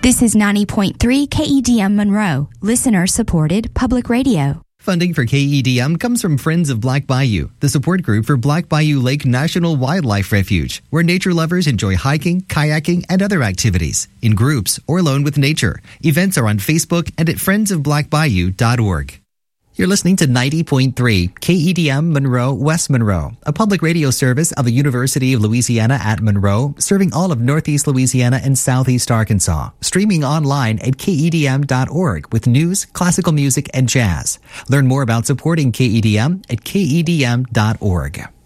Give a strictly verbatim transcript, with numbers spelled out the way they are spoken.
This is ninety point three K E D M Monroe, listener-supported public radio. Funding for K E D M comes from Friends of Black Bayou, the support group for Black Bayou Lake National Wildlife Refuge, where nature lovers enjoy hiking, kayaking, and other activities, in groups or alone with nature. Events are on Facebook and at friends of black bayou dot org. You're listening to ninety point three K E D M Monroe, West Monroe, a public radio service of the University of Louisiana at Monroe, serving all of Northeast Louisiana and Southeast Arkansas. Streaming online at K E D M dot org with news, classical music, and jazz. Learn more about supporting K E D M at K E D M dot org.